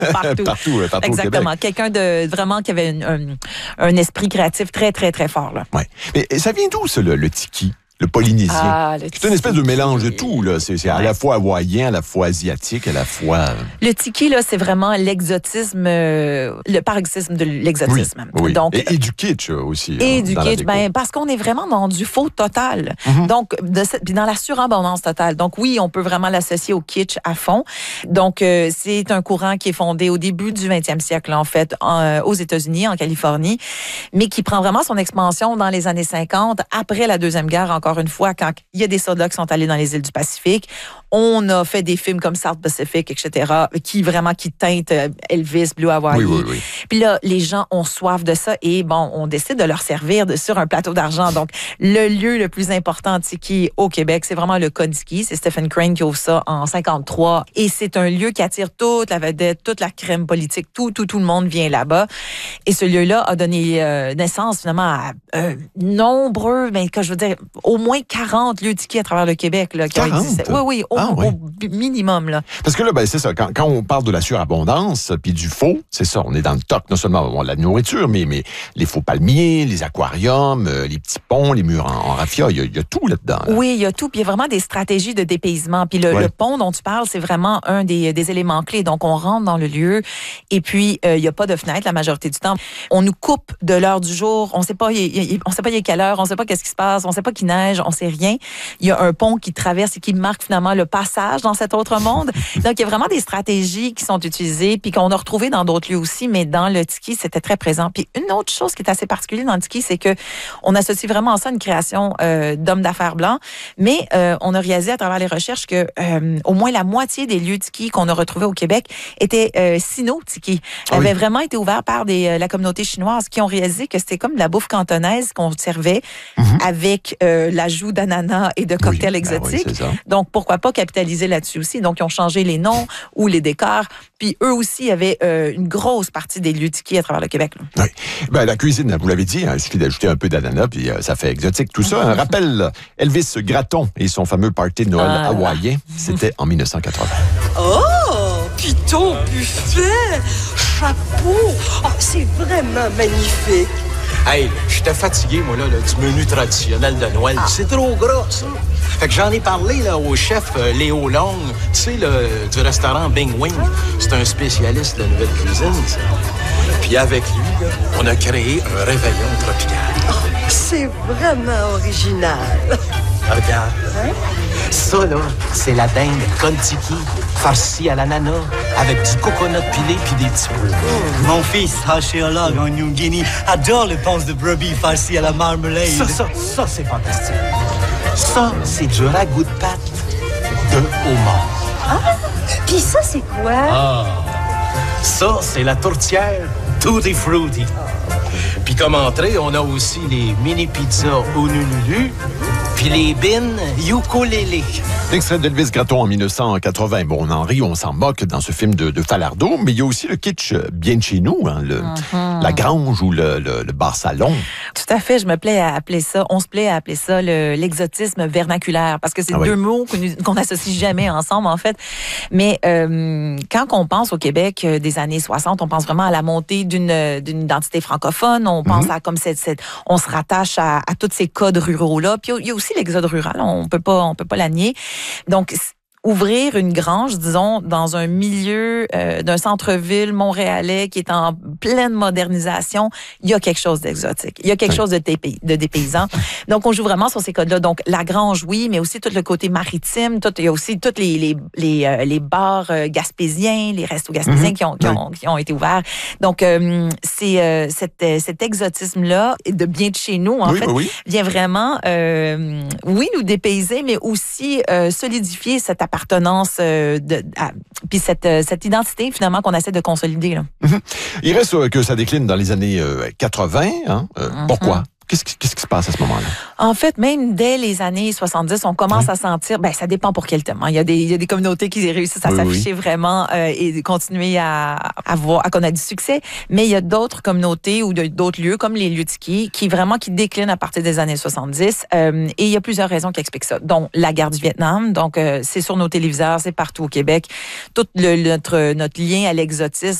partout. partout Exactement. Au Québec. Quelqu'un de vraiment qui avait un esprit créatif très, très, très fort. Là. Ouais. Mais ça vient d'où, ça, le tiki? Le polynésien. C'est une espèce de mélange de tout, là. C'est à la fois hawaïen, à la fois asiatique, à la fois... Le tiki, là, c'est vraiment l'exotisme, le paroxysme de l'exotisme. Oui. Donc, et du kitsch aussi. Et du kitsch, parce qu'on est vraiment dans du faux total. Donc, puis dans la surabondance totale. Donc, oui, on peut vraiment l'associer au kitsch à fond. Donc, c'est un courant qui est fondé au début du 20e siècle, en fait, aux États-Unis, en Californie, mais qui prend vraiment son expansion dans les années 50, après la Deuxième Guerre, encore une fois, quand il y a des soldats qui sont allés dans les îles du Pacifique. On a fait des films comme South Pacific, etc., qui teintent Elvis, Blue Hawaii. Oui. Puis là, les gens ont soif de ça et bon, on décide de leur servir sur un plateau d'argent. Donc, le lieu le plus important de tiki au Québec, c'est vraiment le Kodski. C'est Stephen Crane qui ouvre ça en 53. Et c'est un lieu qui attire toute la vedette, toute la crème politique. Tout le monde vient là-bas. Et ce lieu-là a donné naissance finalement à nombreux, mais que je veux dire, au moins 40 lieux tiki à travers le Québec. Là, qui 40? ont existé. Oui, au minimum. Là. Parce que là, c'est ça, quand on parle de la surabondance puis du faux, c'est ça, on est dans le toc, non seulement la nourriture, mais les faux palmiers, les aquariums, les petits ponts, les murs en raffia, il y a tout là-dedans. Là. Oui, il y a tout, puis il y a vraiment des stratégies de dépaysement. Puis le pont dont tu parles, c'est vraiment un des éléments clés. Donc, on rentre dans le lieu et puis il n'y a pas de fenêtre la majorité du temps. On nous coupe de l'heure du jour, on sait pas il est quelle heure, on sait pas qu'est-ce qui se passe, on sait pas qu'il neige, on sait rien. Il y a un pont qui traverse et qui marque finalement le passage dans cet autre monde. Donc, il y a vraiment des stratégies qui sont utilisées puis qu'on a retrouvées dans d'autres lieux aussi, mais dans le tiki, c'était très présent. Puis une autre chose qui est assez particulière dans le tiki, c'est que on associe vraiment ça à une création d'hommes d'affaires blancs, mais on a réalisé à travers les recherches que au moins la moitié des lieux tiki qu'on a retrouvés au Québec étaient sino-tiki. Avaient vraiment été ouverts par la communauté chinoise qui ont réalisé que c'était comme de la bouffe cantonaise qu'on servait avec l'ajout d'ananas et de cocktails exotiques. Donc, pourquoi pas capitaliser là-dessus aussi? Donc, ils ont changé les noms ou les décors. Puis, eux aussi avaient une grosse partie des lieux tiki à travers le Québec. Là. Oui. La cuisine, vous l'avez dit, il suffit d'ajouter un peu d'ananas, puis ça fait exotique. Tout ça, un rappel, Elvis Gratton et son fameux party de Noël hawaïen, c'était en 1980. Oh, puis ton buffet, chapeau, c'est vraiment magnifique. Hey, j'étais fatigué, moi, là, du menu traditionnel de Noël. C'est trop gras, ça. Fait que j'en ai parlé là, au chef Léo Long, tu sais, du restaurant Bing Wing. C'est un spécialiste de la nouvelle cuisine, ça. Puis avec lui, là, on a créé un réveillon tropical. C'est vraiment original. Regarde. Ça, là, c'est la dinde Kon-Tiki, farcie à l'ananas, avec du coconut pilé puis des petits pois. Mon fils, archéologue en New Guinea, adore les ponces de brebis farcies à la marmelade. Ça, c'est fantastique. Ça, c'est du ragoût de pâte de homard. Puis ça, c'est quoi? Ça, c'est la tourtière Tutti Frutti. Puis comme entrée, on a aussi les mini pizzas Honolulu, puis les bines ukulélé. L'extrait d'Elvis Gratton en 1980. Bon, on en rit, on s'en moque dans ce film de Falardeau, mais il y a aussi le kitsch bien de chez nous, hein, la grange ou le bar-salon. Tout à fait, on se plaît à appeler ça l'exotisme vernaculaire, parce que c'est deux mots qu'on n'associe jamais ensemble, en fait. Mais quand on pense au Québec des années 60, on pense vraiment à la montée d'une identité francophone, on pense à comme on se rattache à tous ces codes ruraux-là, puis il y a aussi l'exode rural, on peut pas la nier. Donc, ouvrir une grange, disons, dans un milieu d'un centre-ville montréalais qui est en pleine modernisation, il y a quelque chose d'exotique. Il y a quelque chose de dépaysant. Donc, on joue vraiment sur ces codes-là. Donc, la grange, oui, mais aussi tout le côté maritime. Il y a aussi tous les bars gaspésiens, les restos gaspésiens qui ont été ouverts. Donc, c'est cet exotisme-là, de bien de chez nous, en fait, vient vraiment, nous dépayser, mais aussi solidifier cette appartenance, puis cette identité, finalement, qu'on essaie de consolider. Là. Il reste que ça décline dans les années 80. Hein? Pourquoi? Qu'est-ce qui se passe à ce moment-là? En fait, même dès les années 70, on commence à sentir, ça dépend pour quel thème. Il y a des communautés qui réussissent à s'afficher vraiment et continuer à connaître du succès. Mais il y a d'autres communautés ou d'autres lieux, comme les lieux de ski, qui déclinent à partir des années 70. Et il y a plusieurs raisons qui expliquent ça. Donc, la guerre du Vietnam. Donc, c'est sur nos téléviseurs, c'est partout au Québec. Tout notre lien à l'exotisme